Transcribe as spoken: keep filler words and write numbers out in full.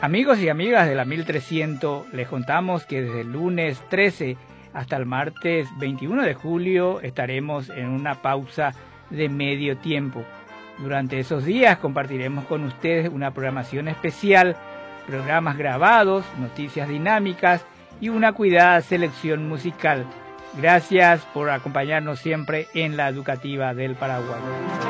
Amigos y amigas de la mil trescientos, les contamos que desde el lunes trece hasta el martes veintiuno de julio estaremos en una pausa de medio tiempo. Durante esos días compartiremos con ustedes una programación especial, programas grabados, noticias dinámicas y una cuidada selección musical. Gracias por acompañarnos siempre en la Educativa del Paraguay.